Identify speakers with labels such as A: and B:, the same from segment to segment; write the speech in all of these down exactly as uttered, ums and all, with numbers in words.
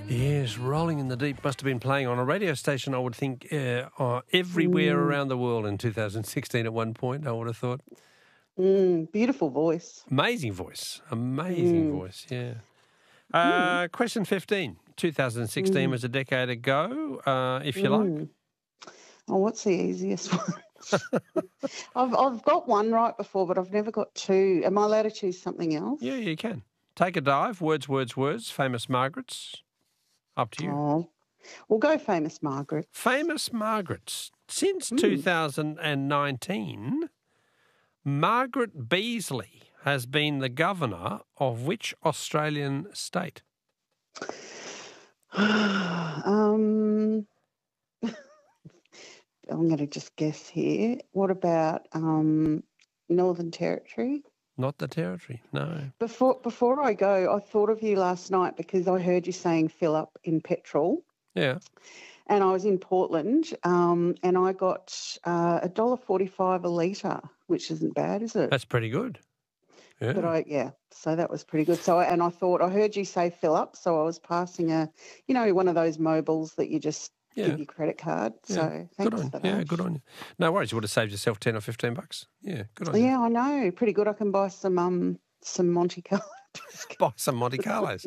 A: Yes, Rolling in the Deep must have been playing on a radio station, I would think, uh, uh, everywhere
B: Mm.
A: around the world in two thousand sixteen at one point, I would have thought.
B: Mm, beautiful voice.
A: Amazing voice. Amazing
B: Mm.
A: voice, yeah. Uh, question fifteen. two thousand sixteen
B: Mm.
A: was a decade ago, uh, if you
B: Mm.
A: like.
B: Oh, what's the easiest one? I've I've got one right before, but I've never got two. Am I allowed to choose something else?
A: Yeah, you can. Take a dive. Words, words, words. Famous Margaret's. Up to you.
B: Oh, we'll go Famous Margaret.
A: Famous Margaret's. Since
B: Mm.
A: two thousand nineteen, Margaret Beazley has been the governor of which Australian state?
B: um, I'm going to just guess here. What about um, Northern Territory?
A: Not the Territory, no.
B: Before before I go, I thought of you last night because I heard you saying fill up in petrol.
A: Yeah.
B: And I was in Portland, um, and I got uh, one dollar forty-five a litre, which isn't bad, is it?
A: That's pretty good. Yeah.
B: But I, yeah, so that was pretty good. So, and I thought, I heard you say fill up, so I was passing a, you know, one of those mobiles that you just
A: Yeah.
B: give your credit card.
A: Yeah.
B: So
A: Good
B: thanks
A: on
B: for
A: you.
B: that.
A: Yeah, good on you. No worries. You would have saved yourself ten or fifteen bucks. Yeah, good on you.
B: Yeah, I know. Pretty good. I can buy some um some Monte Carlo.
A: Buy some Monte Carlos.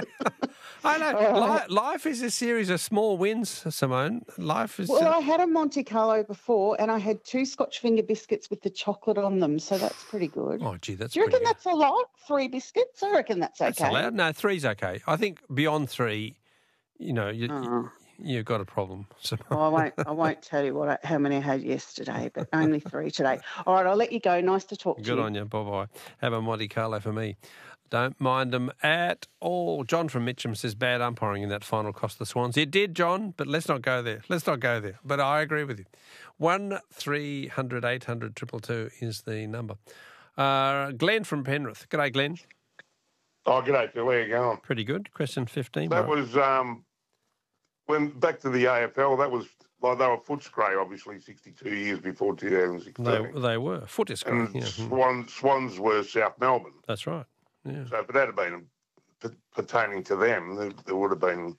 A: I know. Li- life is a series of small wins, Simone. Life is.
B: Well,
A: uh,
B: I had a Monte Carlo before, and I had two Scotch finger biscuits with the chocolate on them, so that's pretty good.
A: oh, gee, that's
B: Do you
A: pretty
B: reckon
A: good.
B: that's a lot? Three biscuits? I reckon that's okay.
A: That's allowed. No, three's okay. I think beyond three, you know, you,
B: Oh.
A: you've got a problem. So,
B: Oh, I won't. I won't tell you what I, how many I had yesterday, but only three today. All right, I'll let you go. Nice to talk to
A: good
B: you.
A: on you. Bye bye. Have a Monte Carlo for me. Don't mind them at all. John from Mitcham says bad umpiring in that final cost the Swans. It did, John, but let's not go there. Let's not go there. But I agree with you. One three hundred eight hundred triple two is the number. Uh, Glenn from Penrith. G'day, Glenn.
C: Oh, g'day, Phil. How you going?
A: Pretty good. Question fifteen.
C: That
A: bro.
C: was um, when back to the A F L. That was like they were Footscray, obviously, sixty-two years before two thousand sixteen.
A: They, they were. Foot is
C: and
A: great. Yeah.
C: Swan, Swans were South Melbourne.
A: That's right. Yeah.
C: So if it had been p- pertaining to them, there, there would have been.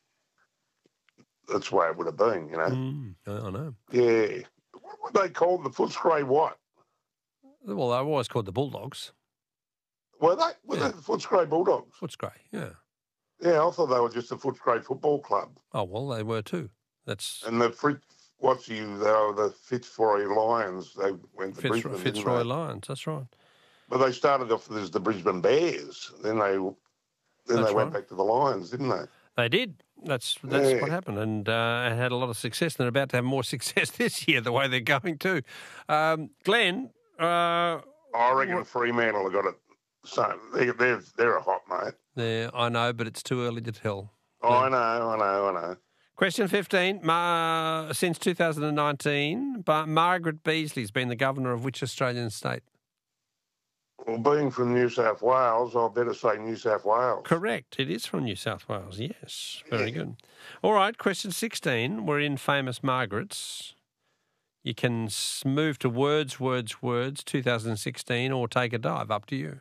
C: That's the way it would have been, you know.
A: Mm, I know.
C: Yeah. What were they called? The Footscray what?
A: Well, they were always called the Bulldogs.
C: Were they? Were
A: Yeah.
C: they the Footscray Bulldogs?
A: Footscray, yeah.
C: Yeah, I thought they were just the Footscray Football Club.
A: Oh, well, they were too. That's
C: And the Frit, what's you? They were the Fitzroy Lions. They went to
A: Fitzroy,
C: Brisbane, didn't
A: Fitzroy
C: they?
A: Lions. That's right.
C: But they started off as the Brisbane Bears. Then they then
A: That's
C: they went
A: right.
C: back to the Lions, didn't they?
A: They did. That's that's
C: Yeah.
A: what happened, and uh, it had a lot of success. And they're about to have more success this year, the way they're going too. Um, Glenn, uh,
C: I reckon Fremantle have got it. So they, they're they're a hot mate.
A: there, I know, but it's too early to tell.
C: Oh, I know, I know, I know.
A: Question fifteen. Ma- since two thousand nineteen, but Margaret Beazley's been the governor of which Australian state?
C: Well, being from New South Wales, I better say New South Wales.
A: Correct. It is from New South Wales. Yes. Very good. All right. Question sixteen. We're in Famous Margaret's. You can s- move to Words, Words, Words, two thousand sixteen, or take a dive. Up to you.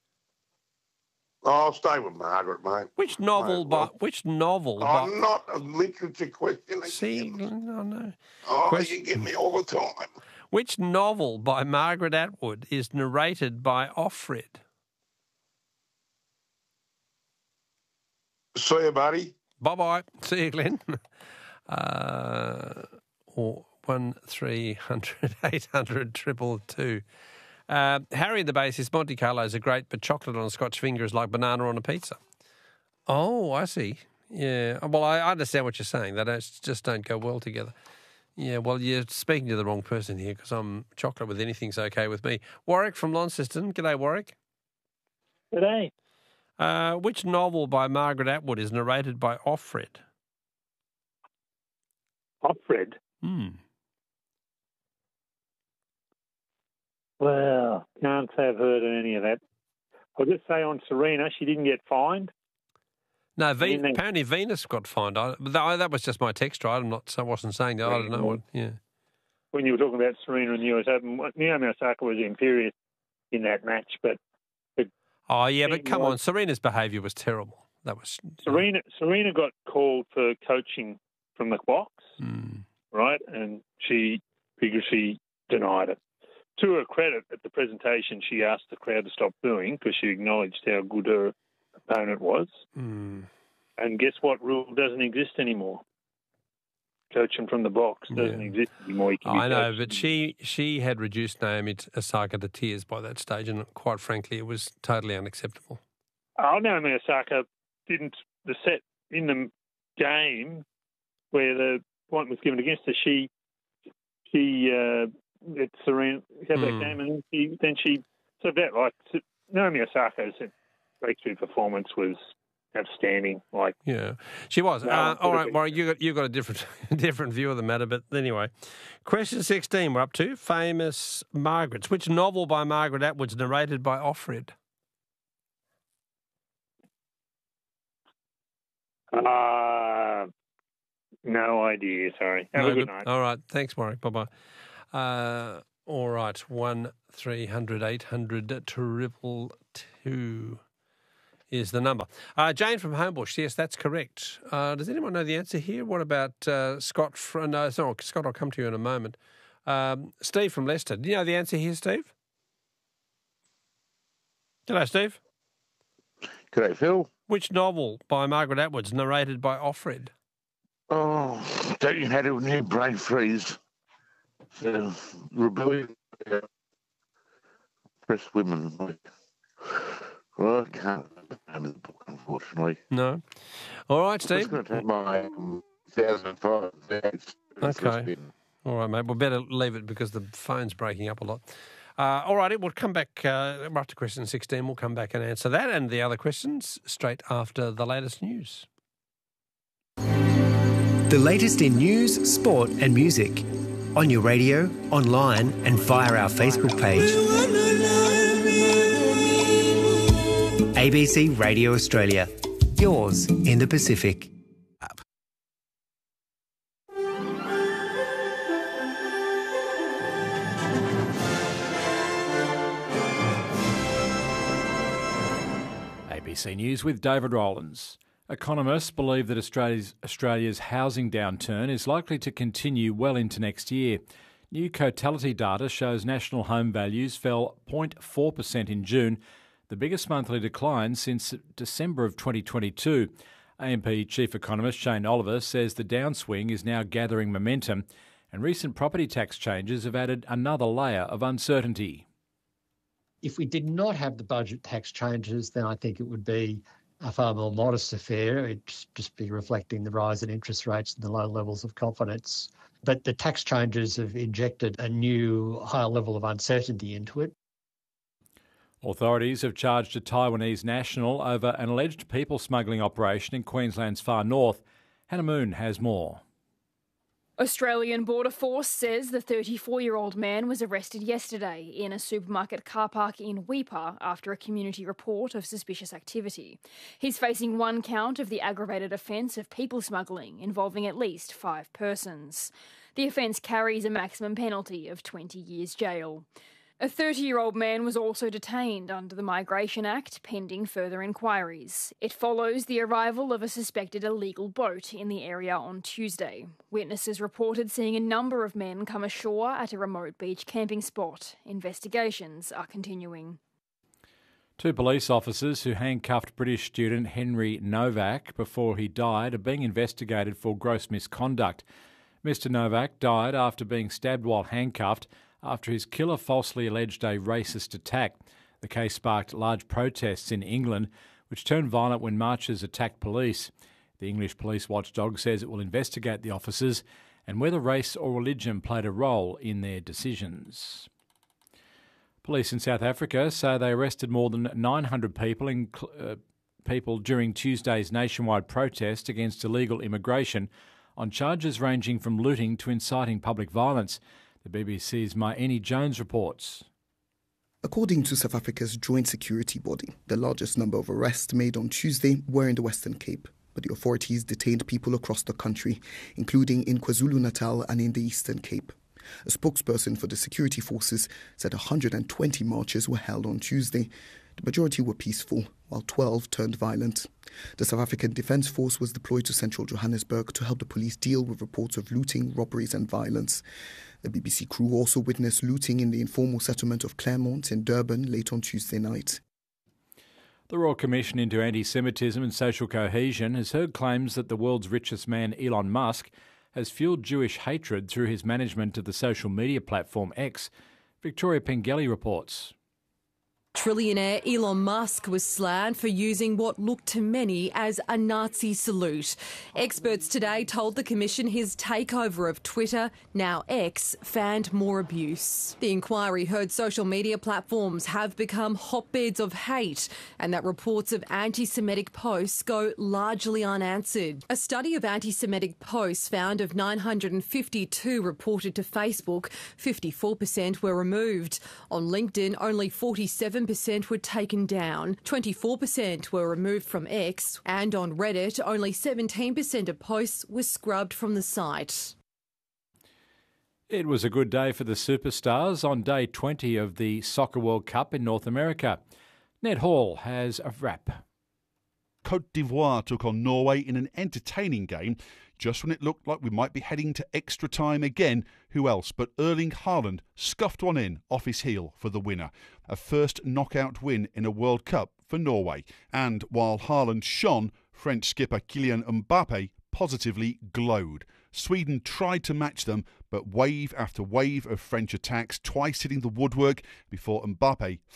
C: I'll stay with Margaret, mate.
A: Which novel?
C: Mate,
A: by
C: well,
A: which novel?
C: I'm
A: by,
C: not a literature question.
A: see,
C: again.
A: no, no.
C: Oh,
A: question-
C: you get me all the time.
A: Which novel by Margaret Atwood is narrated by Offred?
C: See you, buddy.
A: Bye bye. See you, Glenn. Uh, or one three hundred eight hundred triple two. Uh, Harry the bassist, Monte Carlos are great, but chocolate on a Scotch finger is like banana on a pizza. Oh, I see. Yeah. Well, I understand what you're saying. They don't, just don't go well together. Yeah. Well, you're speaking to the wrong person here because I'm chocolate with anything's okay with me. Warwick from Launceston. G'day, Warwick.
D: G'day.
A: Uh, which novel by Margaret Atwood is narrated by Offred?
D: Offred.
A: Hmm.
D: Well, can't say I've heard of any of that. I'll just say on Serena, she didn't get fined.
A: No, Ve-
D: mean, they-
A: apparently Venus got fined. I, but that, that was just my text, right? I'm not. I wasn't saying that. I don't know what. Yeah.
D: When you were talking about Serena and the U S Open, Naomi Osaka was inferior in that match, but
A: Oh yeah, but
D: It
A: come
D: was-
A: on, Serena's behaviour was terrible. That was
D: Serena. Serena got called for coaching from the box,
A: mm.
D: right? And she vigorously denied it. To her credit, at the presentation, she asked the crowd to stop booing because she acknowledged how good her opponent was.
A: Mm.
D: And guess what rule doesn't exist anymore? Coaching from the box doesn't
A: Yeah.
D: exist anymore. You can be
A: I know,
D: coached.
A: but she she had reduced Naomi Osaka to tears by that stage, and quite frankly, it was totally unacceptable.
D: Oh, Naomi Osaka didn't, the set in the game where the point was given against her, she, she, uh, It's Serena had that
A: Hmm.
D: game, and then she, then she so that like Naomi Osaka's breakthrough performance was outstanding. Like,
A: Yeah, she was.
D: No,
A: uh, all
D: could have
A: right,
D: been.
A: Warren, you got you got a different different view of the matter, but anyway, question sixteen. We're up to famous Margarets. Which novel by Margaret Atwood's narrated by Offred?
D: uh, no idea. Sorry. Have
A: No
D: a good
A: good.
D: night.
A: All right, thanks, Warwick. Bye bye. Uh, all right, one three hundred eight hundred triple two is the number. Uh, Jane from Homebush. Yes, that's correct. Uh, does anyone know the answer here? What about uh, Scott? From, no, it's not Scott. I'll come to you in a moment. Um, Steve from Leicester. Do you know the answer here, Steve? Hello, Steve.
C: G'day, Phil.
A: Which novel by Margaret Atwood's narrated by Offred?
C: Oh, don't you have a new brain freeze? So, rebellion, uh, press women. Like, well, I can't remember the book, unfortunately.
A: No. All right,
C: I'm
A: Steve.
C: just going to take my um, two thousand five.
A: Okay. All right, mate. We'll better leave it because the phone's breaking up a lot. Uh, all righty, we'll come back uh, after question sixteen. We'll come back and answer that and the other questions straight after the latest news.
E: The latest in news, sport and music. On your radio, online and via our Facebook page. A B C Radio Australia. Yours in the Pacific.
F: A B C News with David Rowlands. Economists believe that Australia's, Australia's housing downturn is likely to continue well into next year. New Cotality data shows national home values fell zero point four percent in June, the biggest monthly decline since December of twenty twenty-two. A M P Chief Economist Shane Oliver says the downswing is now gathering momentum, and recent property tax changes have added another layer of uncertainty.
G: If we did not have the budget tax changes, then I think it would be a far more modest affair. It'd just be reflecting the rise in interest rates and the low levels of confidence. But the tax changes have injected a new higher level of uncertainty into it.
F: Authorities have charged a Taiwanese national over an alleged people smuggling operation in Queensland's far north. Hannah Moon has more.
H: Australian Border Force says the thirty-four-year-old man was arrested yesterday in a supermarket car park in Weipa after a community report of suspicious activity. He's facing one count of the aggravated offence of people smuggling involving at least five persons. The offence carries a maximum penalty of twenty years jail. A thirty-year-old man was also detained under the Migration Act pending further inquiries. It follows the arrival of a suspected illegal boat in the area on Tuesday. Witnesses reported seeing a number of men come ashore at a remote beach camping spot. Investigations are continuing.
F: Two police officers who handcuffed British student Henry Novak before he died are being investigated for gross misconduct. Mister Novak died after being stabbed while handcuffed after his killer falsely alleged a racist attack. The case sparked large protests in England, which turned violent when marchers attacked police. The English police watchdog says it will investigate the officers and whether race or religion played a role in their decisions. Police in South Africa say they arrested more than nine hundred people, in, uh, people during Tuesday's nationwide protest against illegal immigration on charges ranging from looting to inciting public violence. The B B C's Maeni Jones reports.
I: According to South Africa's joint security body, the largest number of arrests made on Tuesday were in the Western Cape, but the authorities detained people across the country, including in KwaZulu-Natal and in the Eastern Cape. A spokesperson for the security forces said one hundred twenty marches were held on Tuesday. The majority were peaceful, while twelve turned violent. The South African Defence Force was deployed to central Johannesburg to help the police deal with reports of looting, robberies and violence. The B B C crew also witnessed looting in the informal settlement of Claremont in Durban late on Tuesday night.
F: The Royal Commission into Anti-Semitism and Social Cohesion has heard claims that the world's richest man, Elon Musk, has fueled Jewish hatred through his management of the social media platform X. Victoria Pengelly reports.
J: Trillionaire Elon Musk was slammed for using what looked to many as a Nazi salute. Experts today told the Commission his takeover of Twitter, now X, fanned more abuse. The inquiry heard social media platforms have become hotbeds of hate and that reports of anti-Semitic posts go largely unanswered. A study of anti-Semitic posts found of nine hundred fifty-two reported to Facebook, fifty-four percent were removed. On LinkedIn, only forty-seven percent were taken down, twenty-four percent were removed from X, and on Reddit, only seventeen percent of posts were scrubbed from the site.
F: It was a good day for the superstars on day twenty of the Soccer World Cup in North America. Ned Hall has a wrap.
K: Côte d'Ivoire took on Norway in an entertaining game just when it looked like we might be heading to extra time again. Who else but Erling Haaland scuffed one in off his heel for the winner. A first knockout win in a World Cup for Norway. And while Haaland shone, French skipper Kylian Mbappe positively glowed. Sweden tried to match them, but wave after wave of French attacks, twice hitting the woodwork before Mbappe